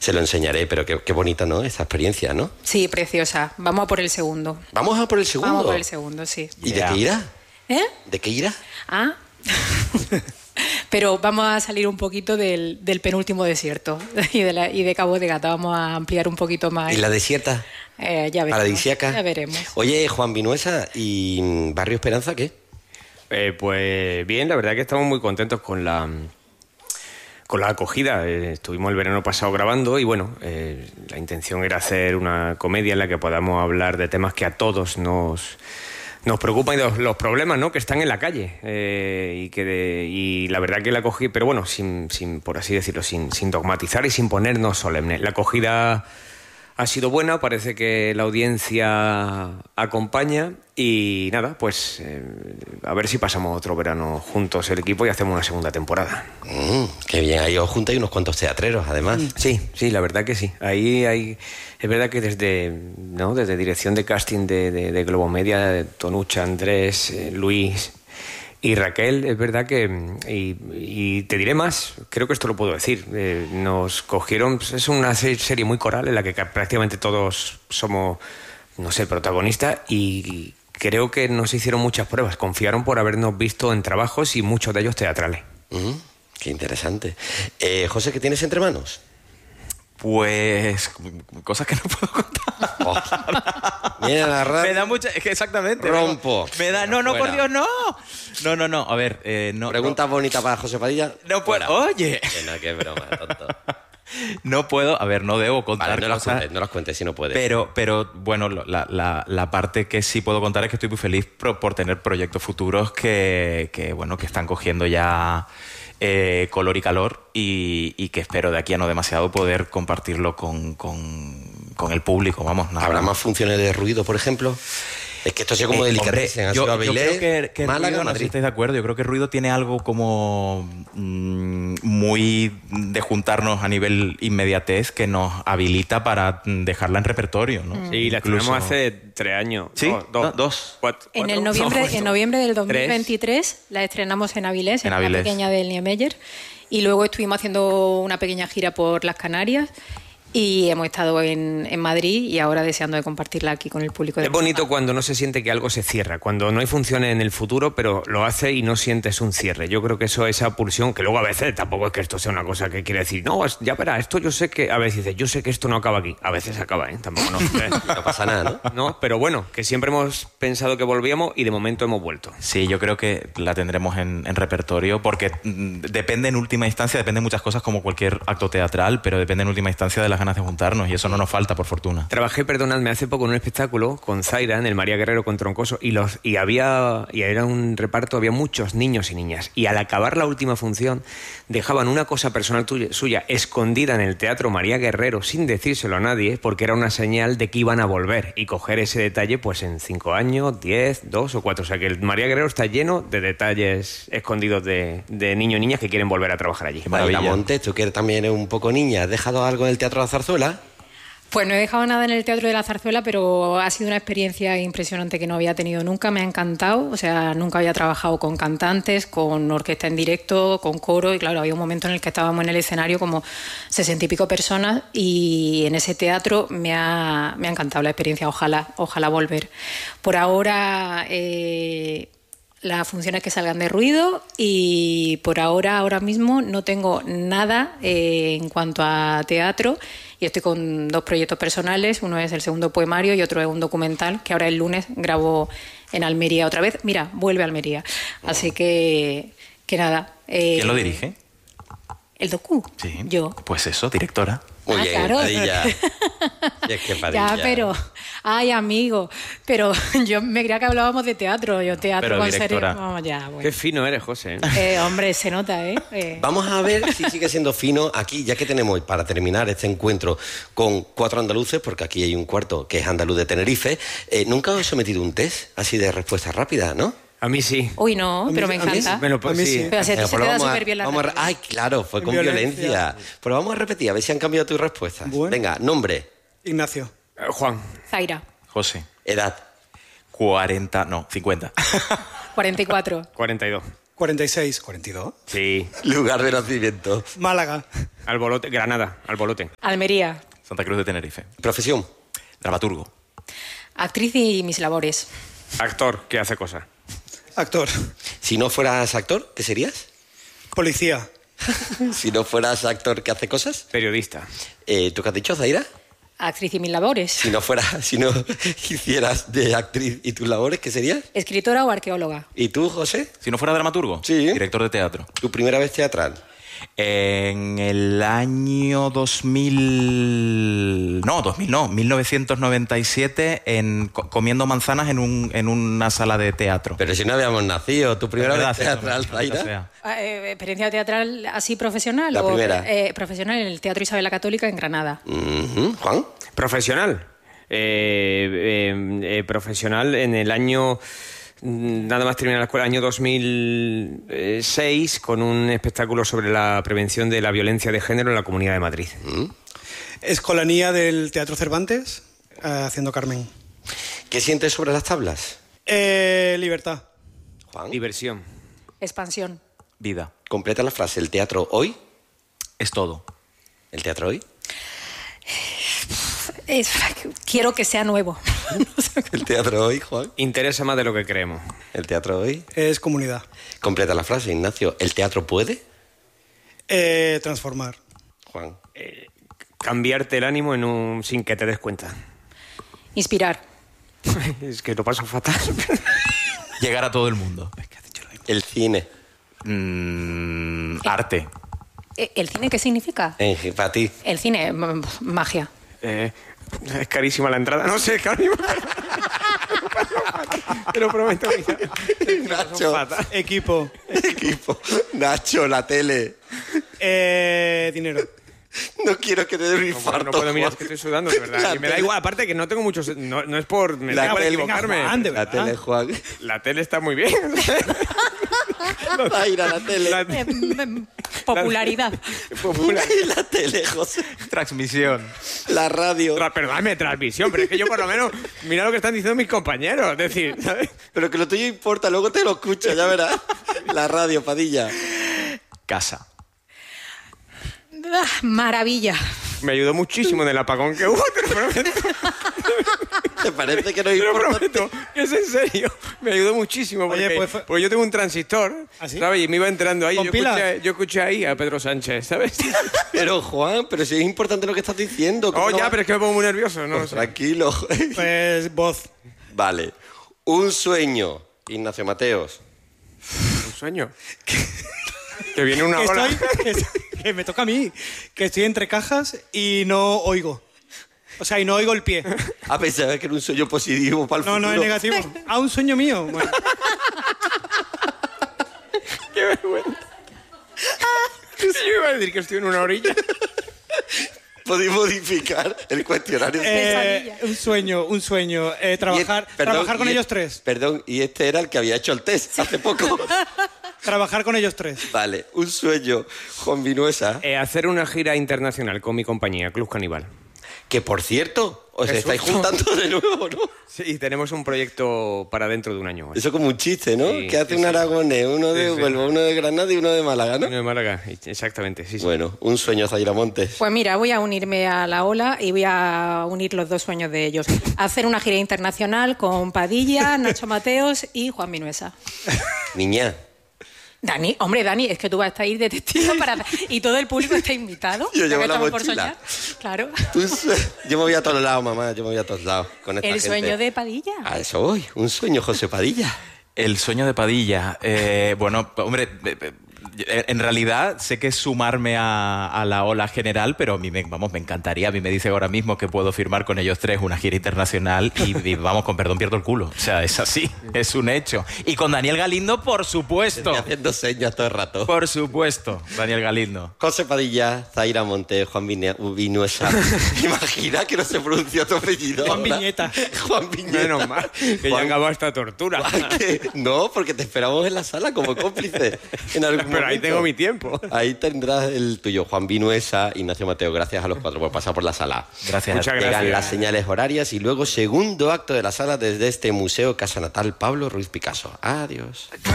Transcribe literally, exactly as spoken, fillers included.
Se lo enseñaré, pero qué, qué bonita, ¿no? Esa experiencia, ¿no? Sí, preciosa. Vamos a por el segundo. ¿Vamos a por el segundo? Vamos a por el segundo, sí. ¿Y Yeah. de qué irá? ¿Eh? ¿De qué irá? Ah. Pero vamos a salir un poquito del, del penúltimo desierto y de, la, y de Cabo de Gata. Vamos a ampliar un poquito más. ¿Y la desierta? Eh, ya veremos. ¿Paradisíaca? Ya veremos. Oye, Juan Vinuesa, ¿y Barrio Esperanza qué? Eh, pues bien, la verdad que estamos muy contentos con la con la acogida. Eh, estuvimos el verano pasado grabando y bueno, eh, la intención era hacer una comedia en la que podamos hablar de temas que a todos nos nos preocupan y los, los problemas, ¿no?, que están en la calle eh, y que de, y la verdad que la acogida, pero bueno, sin, sin por así decirlo, sin, sin dogmatizar y sin ponernos solemnes. La acogida ha sido buena, parece que la audiencia acompaña y nada, pues eh, a ver si pasamos otro verano juntos el equipo y hacemos una segunda temporada. Mm, qué bien, ahí os juntáis unos cuantos teatreros, además. Sí, sí, la verdad que sí. Ahí hay, es verdad que desde, ¿no?, desde dirección de casting de, de, de Globomedia, Tonucha, Andrés, eh, Luis y Raquel, es verdad que, y, y te diré más, creo que esto lo puedo decir, eh, nos cogieron, es una serie muy coral en la que prácticamente todos somos, no sé, protagonistas y creo que nos hicieron muchas pruebas, confiaron por habernos visto en trabajos y muchos de ellos teatrales. Mm, qué interesante. Eh, José, ¿qué tienes entre manos? Pues cosas que no puedo contar. Oh. Mira la radio. Me da mucha... Es que exactamente. Rompo. Me da... No, no, Fuera. por Dios, no. No, no, no. A ver, eh, no... Preguntas bonitas para José Padilla. No puedo... Fuera. Oye. Que no, que es broma, tonto. No puedo... A ver, no debo contar Vale, no las cosas... cuentes, no las cuentes si no puedes. Pero, pero bueno, lo- la, la, la parte que sí puedo contar es que estoy muy feliz por, por tener proyectos futuros que, que, bueno, que están cogiendo ya eh, color y calor y, y que espero de aquí a no demasiado poder compartirlo con, con, con el público, vamos. Nada. ¿Habrá más funciones de ruido, por ejemplo? Es que esto ha sido como Eh, delicatessen. hombre, Ha yo, sido yo Avilés, creo que, que Málaga, Ruido, no sé si Madrid. estáis de acuerdo, yo creo que Ruido tiene algo como mm, muy de juntarnos a nivel inmediatez que nos habilita para mm, dejarla en repertorio, ¿no? Sí, la Incluso- estrenamos hace tres años. ¿Sí? No, Do- dos. cuatro- En, el cuatro. noviembre, No, en noviembre del dos mil Tres. veintitrés la estrenamos en Avilés, En en, la Avilés. pequeña del Niemeyer, y luego estuvimos haciendo una pequeña gira por las Canarias y hemos estado en, en Madrid y ahora deseando de compartirla aquí con el público. De Es bonito cuando no se siente que algo se cierra, cuando no hay funciones en el futuro, pero lo hace y no sientes un cierre. Yo creo que eso, esa pulsión, que luego a veces tampoco es que esto sea una cosa que quiere decir, no, es- ya verás, esto yo sé que, a veces dices, yo sé que esto no acaba aquí. A veces acaba, ¿eh? Tampoco no. Eh, No pasa nada, ¿no? No, pero bueno, que siempre hemos pensado que volvíamos y de momento hemos vuelto. Sí, yo creo que la tendremos en, en repertorio porque mm, depende en última instancia, depende de muchas cosas como cualquier acto teatral, pero depende en última instancia de las ganas de juntarnos y eso no nos falta, por fortuna. Trabajé, perdonadme, hace poco en un espectáculo con Zaira, en el María Guerrero con Troncoso, y los y había y era un reparto, había muchos niños y niñas. Y al acabar la última función, dejaban una cosa personal tuya- suya escondida en el Teatro María Guerrero sin decírselo a nadie, porque era una señal de que iban a volver. Y coger ese detalle, pues en cinco años, diez, dos o cuatro. O sea que el María Guerrero está lleno de detalles escondidos de, de niños y niñas que quieren volver a trabajar allí. Qué Maravilla maravilla. Montes, tú que también eres un poco niña, ¿has dejado algo en el Teatro de la Zarzuela? Pues no he dejado nada en el Teatro de la Zarzuela, pero ha sido una experiencia impresionante que no había tenido nunca, me ha encantado, o sea, nunca había trabajado con cantantes, con orquesta en directo, con coro, y claro, había un momento en el que estábamos en el escenario como sesenta y pico personas y en ese teatro me ha, me ha encantado la experiencia, ojalá, ojalá volver. Por ahora... Eh, las funciones que salgan de Ruido y por ahora, ahora mismo no tengo nada eh, en cuanto a teatro y estoy con dos proyectos personales, uno es el segundo poemario y otro es un documental que ahora el lunes grabo en Almería otra vez, mira, vuelve a Almería, así que, que nada. Eh, ¿Quién lo dirige? ¿El docu? Sí. Yo. Pues eso, directora. Muy Ah, bien, claro. Padilla. Y es que Padilla. Ya, pero, ay, amigo, pero yo me creía que hablábamos de teatro, yo teatro Pero con directora. serie, vamos ya, bueno. Qué fino eres, José. ¿eh? Eh, hombre, se nota, ¿eh? eh. Vamos a ver si sigue siendo fino aquí, ya que tenemos para terminar este encuentro con cuatro andaluces, porque aquí hay un cuarto que es andaluz de Tenerife. Eh, Nunca os he sometido un test así de respuesta rápida, ¿no? A mí sí. Uy, no, pero me a mí sí. encanta. Me lo A mí sí. sí. Pero a ti Venga, se pues te da vamos a- súper bien la vamos a- radio. Ay, claro, fue con Violencia. violencia. Pero vamos a repetir, a ver si han cambiado tus respuestas. Bueno. Venga, nombre, Ignacio. Eh, Juan. Zaira, José. edad, cuarenta, no, cincuenta. cuarenta y cuatro. cuarenta y dos. cuarenta y seis, cuarenta y dos. Sí. Lugar de nacimiento. Málaga. Albolote, Granada, Albolote. Almería. Santa Cruz de Tenerife. Profesión. Dramaturgo. Actriz y mis labores. Actor, que hace cosas. Actor. Si no fueras actor, ¿qué serías? Policía. Si no fueras actor, ¿qué hace cosas? Periodista. Eh, ¿Tú qué has dicho, Zaira? Actriz y mis labores. Si no fueras, si no hicieras de actriz y tus labores, ¿qué serías? Escritora o arqueóloga. ¿Y tú, José? Si no fuera dramaturgo, Sí. director de teatro. ¿Tu primera vez teatral? En el año dos mil... No, dos mil no, mil novecientos noventa y siete, en, co- comiendo manzanas en, un, en una sala de teatro. Pero si no habíamos nacido, ¿tu primera Es verdad, vez sí, teatral, maldita Zaira? sea. Ah, eh, ¿Experiencia teatral así profesional? La o, primera. eh, profesional en el Teatro Isabel la Católica en Granada. Ujú. ¿Juan? Profesional. Eh, eh, eh, profesional en el año... Nada más terminar la escuela, año dos mil seis, con un espectáculo sobre la prevención de la violencia de género en la Comunidad de Madrid. Escolanía del Teatro Cervantes, eh, haciendo Carmen. ¿Qué sientes sobre las tablas? Eh, libertad. Juan. Diversión. Expansión. Vida. Completa la frase. ¿El teatro hoy? Es todo. ¿El teatro hoy? Es- quiero que sea nuevo. ¿El teatro hoy, Juan? Interesa más de lo que creemos. ¿El teatro hoy? Es comunidad. Completa la frase, Ignacio. ¿El teatro puede? Eh, transformar. Juan. Cambiarte el ánimo en un sin que te des cuenta. Inspirar. Es que lo paso fatal. Llegar a todo el mundo. El cine. Mm, arte. Eh, ¿El cine qué significa? Eh, para ti. El cine, m- magia. Eh, es carísima la entrada. No sé, es carísima. Te lo prometo. Nacho. Equipo. Equipo. Nacho, la tele. Eh, dinero. No quiero que te dé un No, infarto. no puedo mirar, es Juan. que estoy sudando, de verdad. La Y me da tele. igual, aparte que no tengo muchos... No, no es por... Me La da igual tele. equivocarme. Venga, Juan, de La verdad. tele, Juan. La tele está muy bien. Zaira, la tele. La- Eh, m- m- popularidad. Popular. La tele, José. Transmisión. La radio. Tra- Perdóname, transmisión, pero es que yo por lo menos... Mira lo que están diciendo mis compañeros. Es decir, ¿sabes? Pero que lo tuyo importa, luego te lo escucho, ya verás. La radio, Padilla. Casa. Ah, maravilla. Me ayudó muchísimo en el apagón que hubo, te lo prometo. ¿Te parece que no Te lo importa? prometo, que es en serio. Me ayudó muchísimo porque, Oye, pues fue- porque yo tengo un transistor, ¿Ah, sí? ¿sabes? Y me iba entrando ahí. ¿Con Yo pilas? escuché, yo escuché ahí a Pedro Sánchez, ¿sabes? Pero, Juan, pero si es importante lo que estás diciendo. ¿cómo Oh, no ya, va- pero es que me pongo muy nervioso, no lo Pues sé. tranquilo. Pues voz. Vale. Un sueño, Ignacio Mateos. Un sueño. Que viene una Que ola. estoy, que, que me toca a mí. Que estoy entre cajas y no oigo. O sea, y no oigo el pie. A pesar de que era un sueño positivo para el No, futuro. no es negativo. Ah, un sueño mío. Bueno, Qué vergüenza. Yo iba a decir que estoy en una orilla. Podéis modificar el cuestionario. eh, un sueño, un sueño. Eh, Y trabajar es- perdón, trabajar con y es- ellos tres. Perdón, y este era el que había hecho el test hace poco. Trabajar con ellos tres. Vale, un sueño, Juan Vinuesa. Eh, hacer una gira internacional con mi compañía, Club Caníbal. Que por cierto, os Qué estáis susto. juntando de nuevo, ¿no? Sí, tenemos un proyecto para dentro de un año. Eso como un chiste, ¿no? Sí, que hace sí, un sí. aragonés, uno de Sí, sí. Huelva, uno de Granada y uno de Málaga, ¿no? Uno de Málaga, exactamente, sí, sí. Bueno, un sueño, Zaira Montes. Pues mira, voy a unirme a la ola y voy a unir los dos sueños de ellos. Hacer una gira internacional con Padilla, Nacho Mateos y Juan Vinuesa. Niña, Dani, hombre, Dani, es que tú vas a estar ahí de testigo para... y todo el público está invitado. Yo ya llevo que la estamos por mochila. soñar. Claro. un sue- yo me voy a todos lados, mamá, yo me voy a todos lados con esta El gente. sueño de Padilla. A eso voy, un sueño, José Padilla. El sueño de Padilla. Eh, bueno, hombre, eh, eh, en realidad sé que es sumarme a, a la ola general, pero a mí me, vamos, me encantaría. A mí me dice ahora mismo que puedo firmar con ellos tres una gira internacional y, y, vamos, con perdón pierdo el culo. O sea, es así, es un hecho. Y con Daniel Galindo, por supuesto. Estoy haciendo señas todo el rato. Por supuesto, Daniel Galindo. José Padilla, Zaira Montes, Juan Vine- Vinuesa. Imagina que no se pronuncia tu apellido. Juan ahora. Viñeta. Juan Viñeta. Menos mal, que ya Juan- acabó esta tortura. Juan, que- No, porque te esperamos en la sala como cómplice. En algún Pero ahí momento. tengo mi tiempo. Ahí tendrás el tuyo, Juan Vinuesa, Ignacio Mateo. Gracias a los cuatro por pasar por la sala. Gracias Muchas a ti. Llegan gracias. las señales horarias y luego segundo acto de la sala desde este Museo Casa Natal Pablo Ruiz Picasso. Adiós.